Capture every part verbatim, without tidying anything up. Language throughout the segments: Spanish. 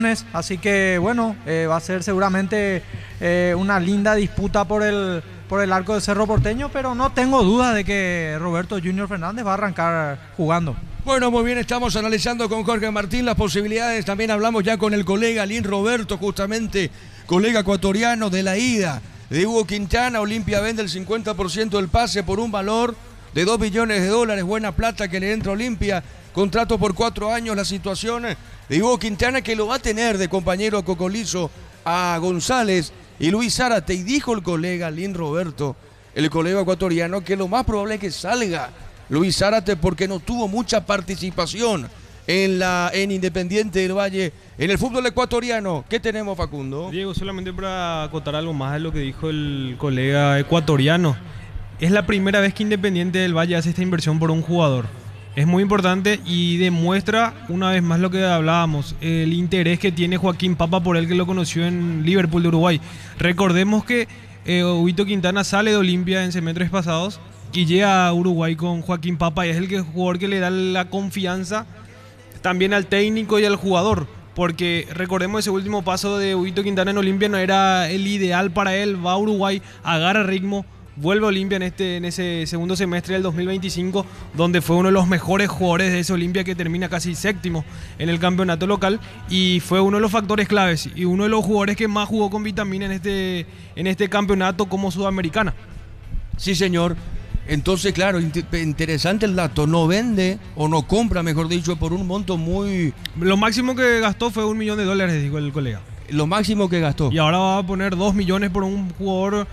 Así que bueno, eh, va a ser seguramente eh, una linda disputa por el, por el arco de Cerro Porteño, pero no tengo duda de que Roberto Junior Fernández va a arrancar jugando. Bueno, muy bien, estamos analizando con Jorge Martín las posibilidades. También hablamos ya con el colega Lin Roberto, justamente colega ecuatoriano de la ida de Hugo Quintana. Olimpia vende el cincuenta por ciento del pase por un valor de dos millones de dólares. Buena plata que le entra a Olimpia. Contrato por cuatro años. La situación de Hugo Quintana, que lo va a tener de compañero Cocolizo a González y Luis Zárate. Y dijo el colega Lin Roberto, el colega ecuatoriano, que lo más probable es que salga Luis Zárate porque no tuvo mucha participación en la en Independiente del Valle, en el fútbol ecuatoriano. ¿Qué tenemos, Facundo? Diego, solamente para acotar algo más de lo que dijo el colega ecuatoriano. Es la primera vez que Independiente del Valle hace esta inversión por un jugador. Es muy importante y demuestra una vez más lo que hablábamos, el interés que tiene Joaquín Papa por él, que lo conoció en Liverpool de Uruguay. Recordemos que eh, Huguito Quintana sale de Olimpia en semestres pasados y llega a Uruguay con Joaquín Papa, y es el que, jugador que le da la confianza también al técnico y al jugador, porque recordemos ese último paso de Huguito Quintana en Olimpia no era el ideal para él. Va a Uruguay, agarra ritmo, vuelve a Olimpia en, este, en ese segundo semestre del dos mil veinticinco, donde fue uno de los mejores jugadores de ese Olimpia, que termina casi séptimo en el campeonato local, y fue uno de los factores claves y uno de los jugadores que más jugó con vitamina en este, en este campeonato como sudamericana. Sí, señor. Entonces, claro, interesante el dato. No vende, o no compra, mejor dicho, por un monto muy... Lo máximo que gastó fue un millón de dólares, dijo el colega. Lo máximo que gastó. Y ahora va a poner dos millones por un jugador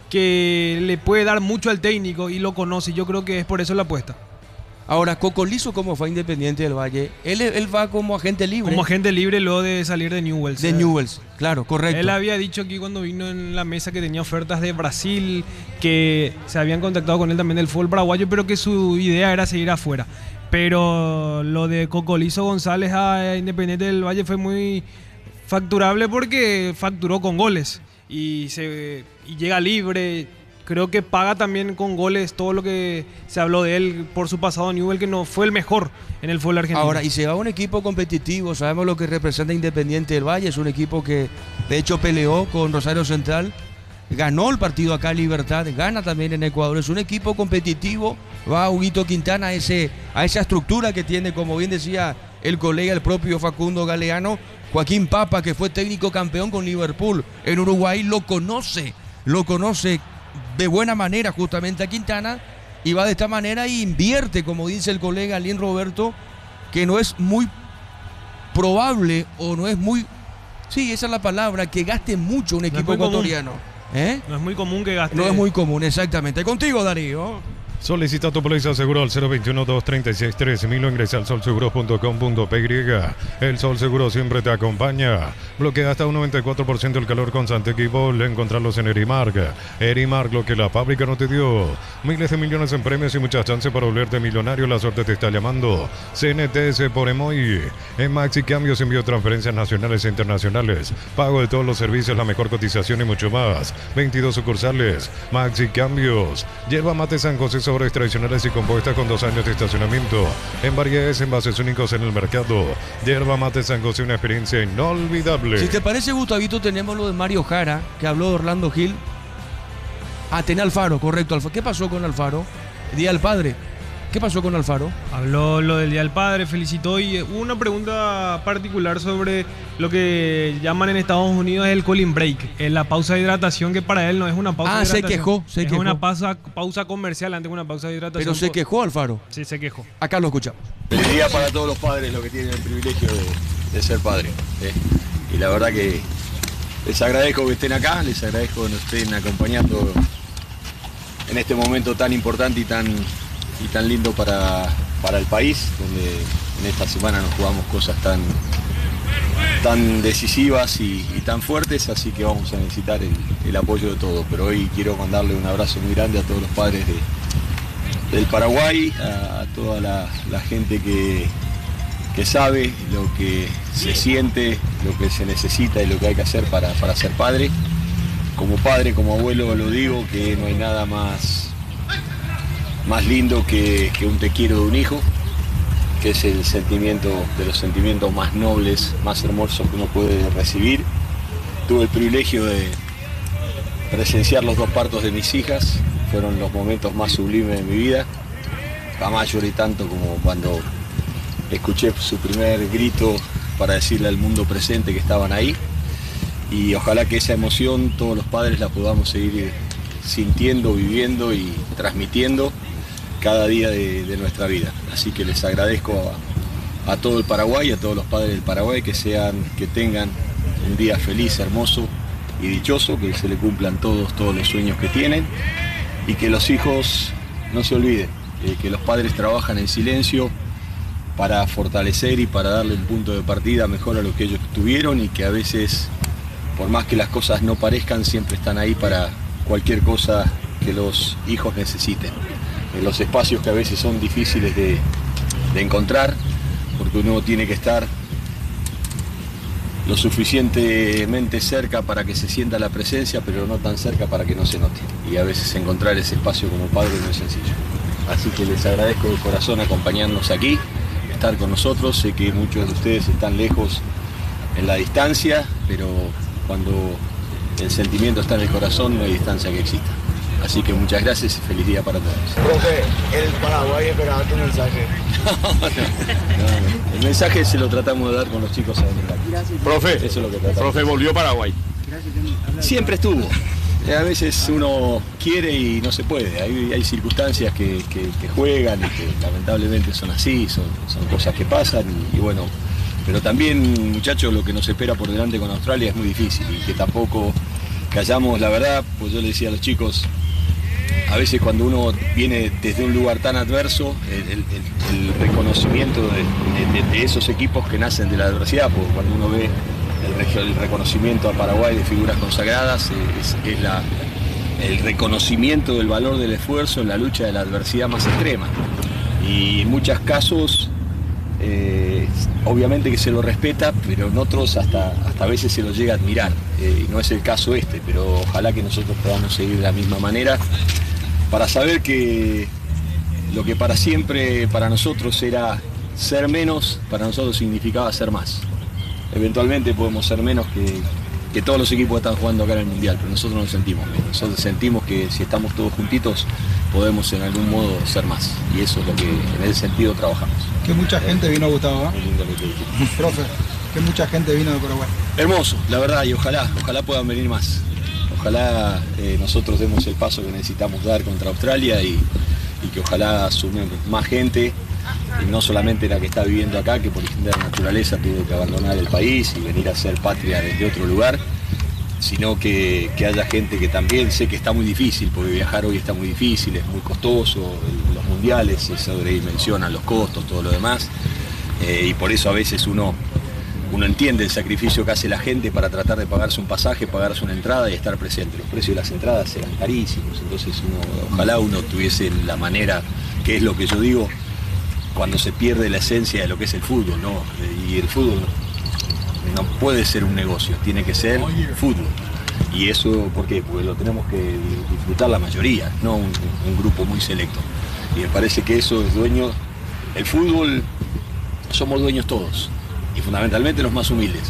que le puede dar mucho al técnico y lo conoce. Yo creo que es por eso la apuesta. Ahora, Cocolizo, ¿cómo fue a Independiente del Valle? Él, él va como agente libre. Como agente libre luego de salir de Newell's. De Newell's, claro, correcto. Él había dicho aquí cuando vino en la mesa que tenía ofertas de Brasil, que se habían contactado con él también del fútbol paraguayo, pero que su idea era seguir afuera. Pero lo de Cocolizo González a Independiente del Valle fue muy facturable porque facturó con goles. Y, se, y llega libre, creo que paga también con goles todo lo que se habló de él por su pasado en Newell's, que no fue el mejor en el fútbol argentino. Ahora, y se va a un equipo competitivo, sabemos lo que representa Independiente del Valle, es un equipo que de hecho peleó con Rosario Central, ganó el partido acá en Libertad, gana también en Ecuador, es un equipo competitivo. Va Huguito Quintana a, ese, a esa estructura que tiene, como bien decía el colega, el propio Facundo Galeano. Joaquín Papa, que fue técnico campeón con Liverpool en Uruguay, lo conoce, lo conoce de buena manera justamente a Quintana, y va de esta manera e invierte, como dice el colega Lin Roberto, que no es muy probable, o no es muy, sí, esa es la palabra, que gaste mucho un equipo no ecuatoriano. ¿Eh? No es muy común que gaste. No es muy común, exactamente. Contigo, Darío. Solicita tu póliza seguro al cero veintiuno, dos treinta y seis, trece mil o ingresa al sol seguros punto com punto p y. El Sol Seguro siempre te acompaña. Bloquea hasta un noventa y cuatro por ciento el calor con Santequibol. Encontrarlos en Erimark. Erimark, lo que la fábrica no te dio. Miles de millones en premios y muchas chances para volverte millonario. La suerte te está llamando. C N T S por Emoy. En Maxi Cambios, envío transferencias nacionales e internacionales. Pago de todos los servicios, la mejor cotización y mucho más. veintidós sucursales. Maxi Cambios. Yerba Mate San José, sobres tradicionales y compuestas con dos años de estacionamiento. En variedades, envases únicos en el mercado. Yerba Mate San José, una experiencia inolvidable. Si te parece, Gustavito, tenemos lo de Mario Jara, que habló de Orlando Gil. Ah, tenía Alfaro, correcto. ¿Qué pasó con Alfaro? Día del Padre. ¿Qué pasó con Alfaro? Habló lo del Día del Padre, felicitó, y hubo una pregunta particular sobre lo que llaman en Estados Unidos el cooling break, es la pausa de hidratación, que para él no es una pausa ah, de hidratación. Ah, se quejó, se es quejó. una pausa, pausa comercial antes de una pausa de hidratación. Pero se quejó Alfaro. Sí, se quejó. Acá lo escuchamos. Feliz día para todos los padres, los que tienen el privilegio de, de ser padres. ¿eh? Y la verdad que les agradezco que estén acá, les agradezco que nos estén acompañando en este momento tan importante y tan... y tan lindo para, para el país, donde en esta semana nos jugamos cosas tan, tan decisivas y, y tan fuertes, así que vamos a necesitar el, el apoyo de todos. Pero hoy quiero mandarle un abrazo muy grande a todos los padres de, del Paraguay, a, a toda la, la gente que, que sabe lo que se siente, lo que se necesita y lo que hay que hacer para, para ser padre. Como padre, como abuelo, lo digo, que no hay nada más... más lindo que, que un te quiero de un hijo, que es el sentimiento de los sentimientos más nobles, más hermosos que uno puede recibir. Tuve el privilegio de presenciar los dos partos de mis hijas, fueron los momentos más sublimes de mi vida. Jamás lloré tanto como cuando escuché su primer grito para decirle al mundo presente que estaban ahí, y ojalá que esa emoción todos los padres la podamos seguir sintiendo, viviendo y transmitiendo cada día de, de nuestra vida. Así que les agradezco a, a todo el Paraguay, a todos los padres del Paraguay, que sean, que tengan un día feliz, hermoso y dichoso, que se le cumplan todos, todos los sueños que tienen, y que los hijos no se olviden, eh, que los padres trabajan en silencio para fortalecer y para darle un punto de partida mejor a lo que ellos tuvieron, y que a veces, por más que las cosas no parezcan, siempre están ahí para cualquier cosa que los hijos necesiten. En los espacios que a veces son difíciles de, de encontrar, porque uno tiene que estar lo suficientemente cerca para que se sienta la presencia, pero no tan cerca para que no se note. Y a veces encontrar ese espacio como padre no es sencillo. Así que les agradezco de corazón acompañarnos aquí, estar con nosotros. Sé que muchos de ustedes están lejos en la distancia, pero cuando el sentimiento está en el corazón no hay distancia que exista. Así que muchas gracias y feliz día para todos. Profe, el Paraguay esperaba tu mensaje. No, no, no. El mensaje se lo tratamos de dar con los chicos a venir. Profe, eso es lo que tratamos. Profe, volvió Paraguay. Siempre estuvo. A veces uno quiere y no se puede. Hay, hay circunstancias que, que, que juegan y que lamentablemente son así, son, son cosas que pasan y, y bueno. Pero también, muchachos, lo que nos espera por delante con Australia es muy difícil y que tampoco callamos la verdad. Pues yo le decía a los chicos, a veces cuando uno viene desde un lugar tan adverso, el, el, el reconocimiento de, de, de esos equipos que nacen de la adversidad, porque cuando uno ve el, el reconocimiento a Paraguay de figuras consagradas, es, es la, el reconocimiento del valor del esfuerzo en la lucha de la adversidad más extrema. Y en muchos casos, eh, obviamente que se lo respeta, pero en otros hasta, hasta a veces se lo llega a admirar. Eh, y no es el caso este, pero ojalá que nosotros podamos seguir de la misma manera, para saber que lo que para siempre para nosotros era ser menos, para nosotros significaba ser más. Eventualmente podemos ser menos que, que todos los equipos que están jugando acá en el Mundial, pero nosotros nos sentimos menos. Nosotros sentimos que si estamos todos juntitos podemos en algún modo ser más, y eso es lo que en ese sentido trabajamos. Que mucha gente vino, Gustavo, ¿eh? Muy lindo lo que dijiste. Profe, que mucha gente vino de Paraguay. Hermoso, la verdad, y ojalá, ojalá puedan venir más. Ojalá eh, nosotros demos el paso que necesitamos dar contra Australia y, y que ojalá sume más gente, y no solamente la que está viviendo acá, que por distinta naturaleza tuvo que abandonar el país y venir a ser patria desde otro lugar, sino que, que haya gente que también, sé que está muy difícil, porque viajar hoy está muy difícil, es muy costoso, los mundiales se sobredimensionan los costos, todo lo demás, eh, y por eso a veces uno... Uno entiende el sacrificio que hace la gente para tratar de pagarse un pasaje, pagarse una entrada y estar presente. Los precios de las entradas eran carísimos, entonces uno, ojalá uno tuviese la manera, que es lo que yo digo, cuando se pierde la esencia de lo que es el fútbol, ¿no? Y el fútbol no, no puede ser un negocio, tiene que ser fútbol. Y eso, ¿por qué? Porque lo tenemos que disfrutar la mayoría, no un, un grupo muy selecto. Y me parece que eso es dueño, el fútbol somos dueños todos. Y fundamentalmente los más humildes,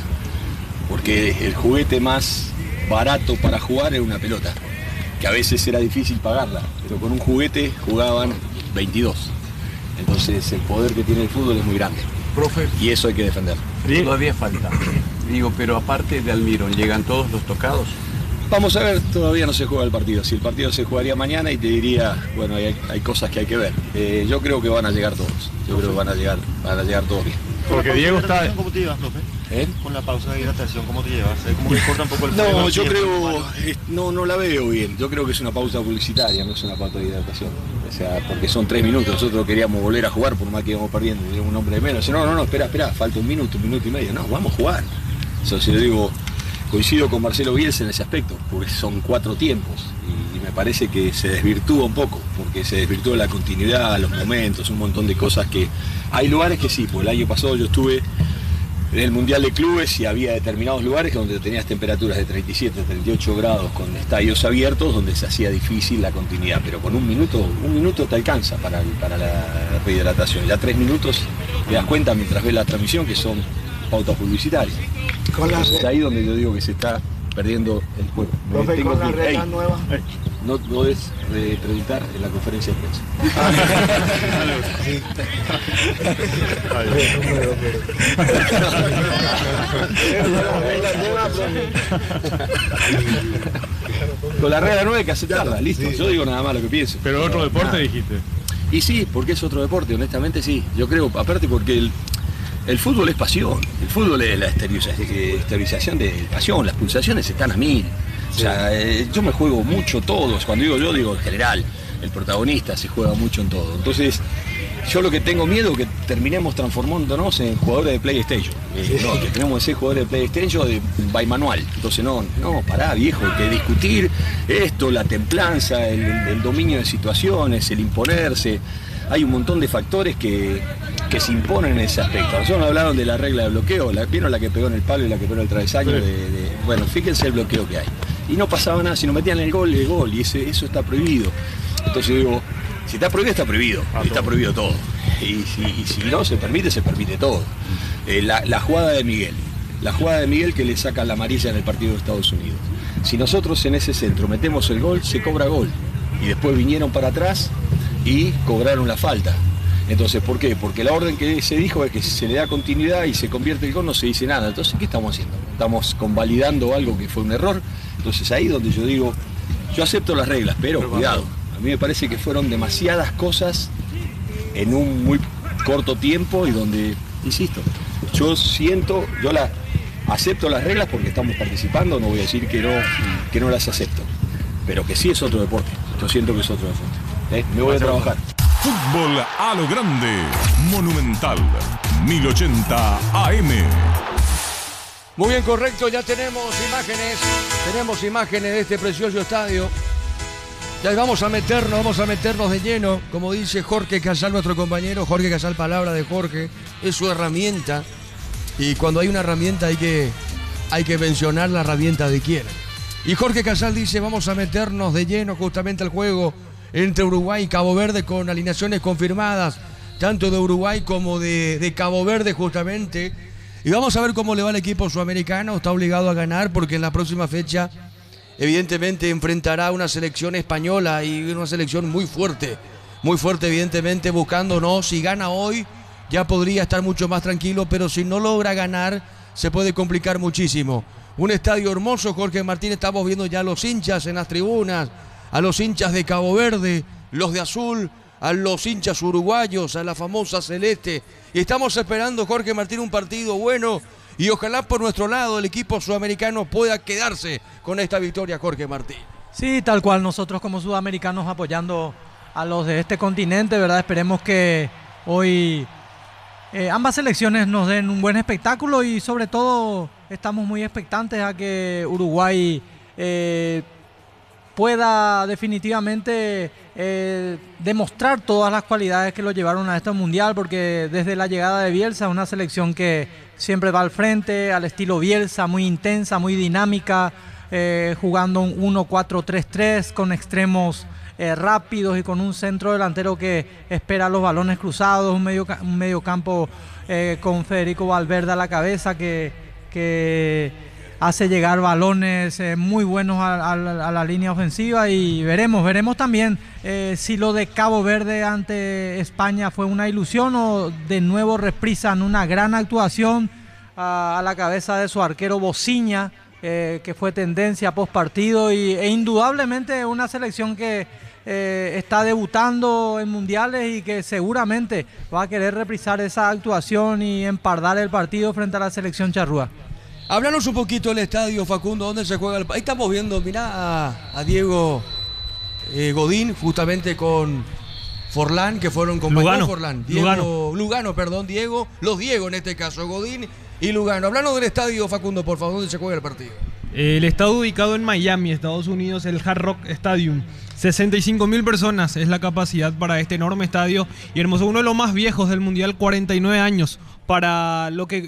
porque el juguete más barato para jugar era una pelota, que a veces era difícil pagarla, pero con un juguete jugaban veintidós. Entonces el poder que tiene el fútbol es muy grande. Profe, y eso hay que defender. Todavía falta. Digo, pero aparte de Almirón, ¿llegan todos los tocados? Vamos a ver, todavía no se juega el partido. Si el partido se jugaría mañana y te diría, bueno, hay, hay cosas que hay que ver. Eh, yo creo que van a llegar todos. Yo creo que van a llegar, van a llegar todos bien. Porque Diego está... ¿Cómo te llevas, profe? ¿Eh? Con la pausa de hidratación, ¿cómo te llevas? ¿Eh? ¿Cómo que corta un poco el No, fuego? yo creo, no, no la veo bien. Yo creo que es una pausa publicitaria, no es una pausa de hidratación. O sea, porque son tres minutos. Nosotros queríamos volver a jugar, por más que íbamos perdiendo, un hombre de menos. No, no, no, espera, espera, falta un minuto, un minuto y medio. No, vamos a jugar. Eso si le digo, coincido con Marcelo Bielsa en ese aspecto, porque son cuatro tiempos. Y, y me parece que se desvirtúa un poco, porque se desvirtúa la continuidad, los momentos, un montón de cosas que... Hay lugares que sí, pues el año pasado yo estuve en el Mundial de Clubes y había determinados lugares donde tenías temperaturas de treinta y siete, treinta y ocho grados con estadios abiertos donde se hacía difícil la continuidad, pero con un minuto, un minuto te alcanza para, para la rehidratación, ya tres minutos te das cuenta mientras ves la transmisión que son pautas publicitarias. Es ahí donde yo digo que se está perdiendo el juego. Me Profe, tengo con las que- reglas ey, nuevas. no podés eh, preguntar en la conferencia de prensa. Con la regla nueva hay que aceptarla, listo. Yo digo nada más lo que pienso. Pero otro deporte Nada. dijiste. Y sí, porque es otro deporte, honestamente sí. Yo creo, aparte porque el, el fútbol es pasión. El fútbol es la esteriliza- eh, esterilización de pasión. Las pulsaciones están a mil. O sea, eh, yo me juego mucho todos. Cuando digo yo, digo en general. El protagonista se juega mucho en todo. Entonces, yo lo que tengo miedo es que terminemos transformándonos en jugadores de PlayStation. Eh, no, que tenemos que ser jugadores de PlayStation de by manual. Entonces, no, no, pará, viejo, hay que discutir esto, la templanza, el, el- el dominio de situaciones, el imponerse. Hay un montón de factores que, que se imponen en ese aspecto. Nosotros hablaron de la regla de bloqueo, la, vieron la que pegó en el palo y la que pegó en el travesaño. De, de- bueno, fíjense el bloqueo que hay. Y no pasaba nada, si no metían el gol, el gol, y ese, eso está prohibido. Entonces digo, si está prohibido, está prohibido. Y está prohibido todo. Y si, y si no se permite, se permite todo. Eh, la, la jugada de Miguel. La jugada de Miguel que le saca la amarilla en el partido de Estados Unidos. Si nosotros en ese centro metemos el gol, se cobra gol. Y después vinieron para atrás y cobraron la falta. Entonces, ¿por qué? Porque la orden que se dijo es que si se le da continuidad y se convierte el gol, no se dice nada. Entonces, ¿qué estamos haciendo? Estamos convalidando algo que fue un error. Entonces, ahí donde yo digo, yo acepto las reglas, pero cuidado. A mí me parece que fueron demasiadas cosas en un muy corto tiempo y donde, insisto, yo siento, yo la acepto las reglas porque estamos participando, no voy a decir que no, que no las acepto, pero que sí es otro deporte. Yo siento que es otro deporte. ¿Eh? Me voy a trabajar. Fútbol a lo grande, Monumental, mil ochenta A M. Muy bien, correcto, ya tenemos imágenes, tenemos imágenes de este precioso estadio. Ya vamos a meternos, vamos a meternos de lleno, como dice Jorge Casal, nuestro compañero. Jorge Casal, palabra de Jorge, es su herramienta. Y cuando hay una herramienta hay que, hay que mencionar la herramienta de quién. Y Jorge Casal dice, vamos a meternos de lleno justamente al juego entre Uruguay y Cabo Verde con alineaciones confirmadas, tanto de Uruguay como de, de Cabo Verde justamente. Y vamos a ver cómo le va al equipo sudamericano. Está obligado a ganar porque en la próxima fecha evidentemente enfrentará a una selección española y una selección muy fuerte, muy fuerte evidentemente buscándonos. Si gana hoy ya podría estar mucho más tranquilo, pero si no logra ganar se puede complicar muchísimo. Un estadio hermoso, Jorge Martín, estamos viendo ya a los hinchas en las tribunas, a los hinchas de Cabo Verde, los de azul, a los hinchas uruguayos, a la famosa celeste. Y estamos esperando, Jorge Martín, un partido bueno. Y ojalá por nuestro lado el equipo sudamericano pueda quedarse con esta victoria, Jorge Martín. Sí, tal cual, nosotros como sudamericanos apoyando a los de este continente, ¿verdad? Esperemos que hoy eh, ambas selecciones nos den un buen espectáculo y sobre todo estamos muy expectantes a que Uruguay eh, pueda definitivamente eh, demostrar todas las cualidades que lo llevaron a este mundial, porque desde la llegada de Bielsa es una selección que siempre va al frente, al estilo Bielsa, muy intensa, muy dinámica, eh, jugando un uno cuatro tres tres con extremos eh, rápidos y con un centro delantero que espera los balones cruzados, un medio, un medio campo eh, con Federico Valverde a la cabeza que... que hace llegar balones eh, muy buenos a, a, a la línea ofensiva y veremos, veremos también eh, si lo de Cabo Verde ante España fue una ilusión o de nuevo reprisan una gran actuación a, a la cabeza de su arquero Bociña, eh, que fue tendencia post partido y, e indudablemente una selección que eh, está debutando en mundiales y que seguramente va a querer reprisar esa actuación y empardar el partido frente a la selección charrúa. Háblanos un poquito del estadio, Facundo, ¿dónde se juega el... Ahí estamos viendo, mirá a, a Diego eh, Godín, justamente con Forlán, que fueron compañeros. Lugano. Forlán. Diego, Lugano. Lugano, perdón, Diego. Los Diego en este caso, Godín y Lugano. Háblanos del estadio, Facundo, por favor, ¿dónde se juega el partido? El estadio ubicado en Miami, Estados Unidos, el Hard Rock Stadium. sesenta y cinco mil personas es la capacidad para este enorme estadio. Y hermoso, uno de los más viejos del Mundial, cuarenta y nueve años. Para lo que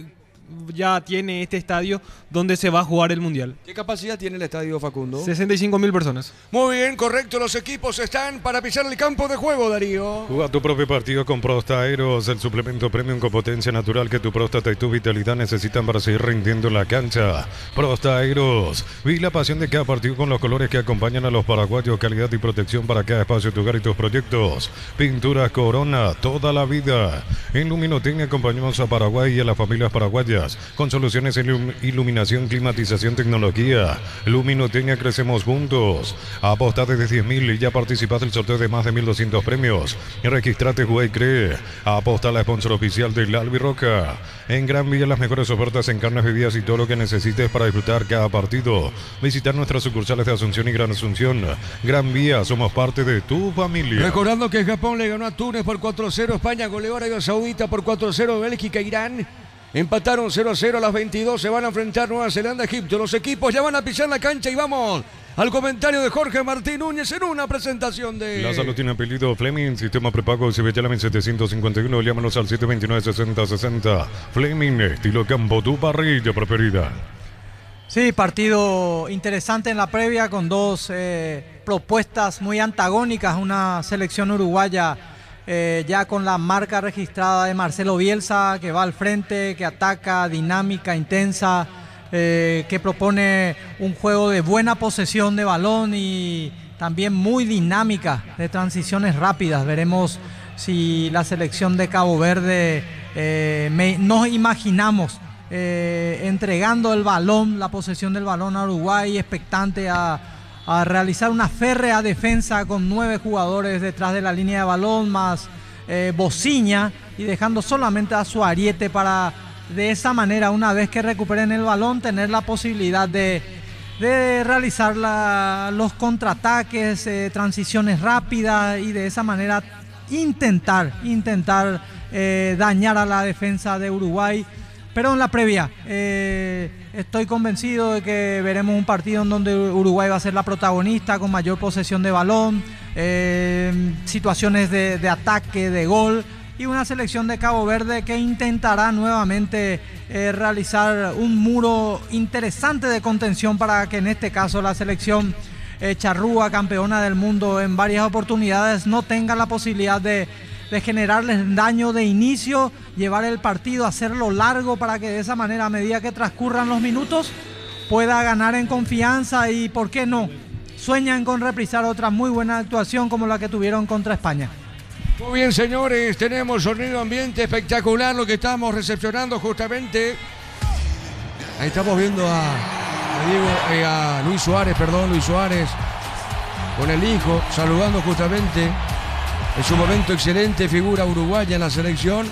ya tiene este estadio donde se va a jugar el Mundial. ¿Qué capacidad tiene el estadio, Facundo? sesenta y cinco mil personas. Muy bien, correcto. Los equipos están para pisar el campo de juego, Darío. Juega tu propio partido con Prosta Aeros, el suplemento premium con potencia natural que tu próstata y tu vitalidad necesitan para seguir rindiendo en la cancha. Prosta Aeros, vi la pasión de cada partido con los colores que acompañan a los paraguayos, calidad y protección para cada espacio, tu hogar y tus proyectos. Pinturas Corona, toda la vida. En Luminotecnia acompañamos a Paraguay y a las familias paraguayas con soluciones en ilum- iluminación, climatización, tecnología. Luminotecnia, crecemos juntos. Apostá desde diez mil y ya participás del sorteo de más de mil doscientos premios. Registrate, juega y cree. Apostá, la sponsor oficial del Albirroca. En Gran Vía, las mejores ofertas en carnes, bebidas y todo lo que necesites para disfrutar cada partido. Visitar nuestras sucursales de Asunción y Gran Asunción. Gran Vía, somos parte de tu familia. Recordando que Japón le ganó a Túnez por cuatro a cero, España goleó a Arabia Saudita por cuatro a cero, Bélgica e Irán empataron cero a cero a las veintidós, se van a enfrentar Nueva Zelanda, Egipto. Los equipos ya van a pisar la cancha y vamos al comentario de Jorge Martín Núñez en una presentación de... La salud tiene apellido Fleming, sistema prepago Cibellala setecientos cincuenta y uno, llámanos al siete dos nueve, seis cero seis cero. Fleming, estilo campo, tu parrilla preferida. Sí, partido interesante en la previa con dos eh, propuestas muy antagónicas, una selección uruguaya eh, ya con la marca registrada de Marcelo Bielsa, que va al frente, que ataca, dinámica, intensa, eh, que propone un juego de buena posesión de balón y también muy dinámica, de transiciones rápidas. Veremos si la selección de Cabo Verde, eh, me, nos imaginamos eh, entregando el balón, la posesión del balón a Uruguay, expectante a, a realizar una férrea defensa con nueve jugadores detrás de la línea de balón, más eh, Bociña, y dejando solamente a su Ariete para de esa manera, una vez que recuperen el balón, tener la posibilidad de, de realizar la, los contraataques, eh, transiciones rápidas y de esa manera intentar, intentar eh, dañar a la defensa de Uruguay. Pero en la previa, eh, estoy convencido de que veremos un partido en donde Uruguay va a ser la protagonista, con mayor posesión de balón, eh, situaciones de, de ataque, de gol, y una selección de Cabo Verde que intentará nuevamente eh, realizar un muro interesante de contención para que en este caso la selección eh, charrúa, campeona del mundo en varias oportunidades, no tenga la posibilidad de de generarles daño de inicio, llevar el partido, hacerlo largo para que de esa manera, a medida que transcurran los minutos, pueda ganar en confianza y, ¿por qué no?, sueñan con reprisar otra muy buena actuación como la que tuvieron contra España. Muy bien, señores, tenemos sonido ambiente espectacular, lo que estamos recepcionando justamente. Ahí estamos viendo a, a, Diego, eh, a Luis Suárez, perdón, Luis Suárez, con el hijo, saludando justamente. En su momento excelente figura uruguaya en la selección.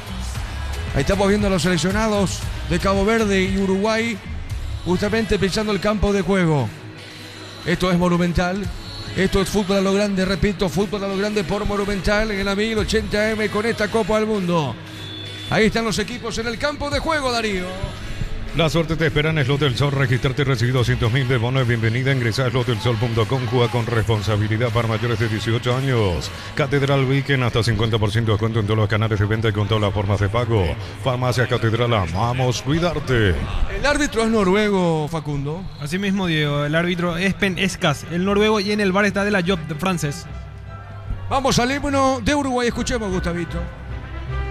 Ahí estamos viendo a los seleccionados de Cabo Verde y Uruguay justamente pisando el campo de juego. Esto es Monumental. Esto es fútbol a lo grande, repito, fútbol a lo grande por Monumental en la mil ochenta eme con esta Copa del Mundo. Ahí están los equipos en el campo de juego, Darío. La suerte te espera en Slot del Sol. Registrarte y recibir doscientos mil de bono de bienvenida. Ingresa a slot del sol punto com. Juega con responsabilidad para mayores de dieciocho años. Catedral Weekend, hasta cincuenta por ciento de descuento en todos los canales de venta y con todas las formas de pago. Farmacia Catedral, amamos cuidarte. El árbitro es noruego, Facundo. Así mismo, Diego. El árbitro es Pen Escas, el noruego, y en el bar está de la Job francés. Vamos al himno de Uruguay. Escuchemos, Gustavito.